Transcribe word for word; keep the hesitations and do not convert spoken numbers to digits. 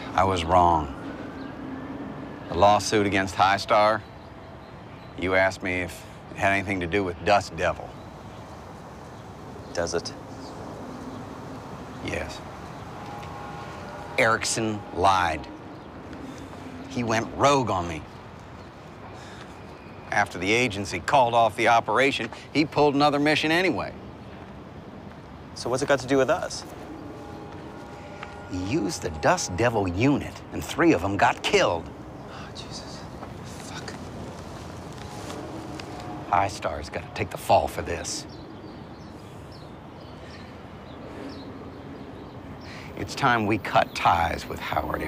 I was wrong. The lawsuit against High Star, you asked me if it had anything to do with Dust Devil. Does it? Yes. Erickson lied. He went rogue on me. After the agency called off the operation, he pulled another mission anyway. So what's it got to do with us? He used the Dust Devil unit, and three of them got killed. Oh, Jesus. Fuck. High Star's got to take the fall for this. It's time we cut ties with Howard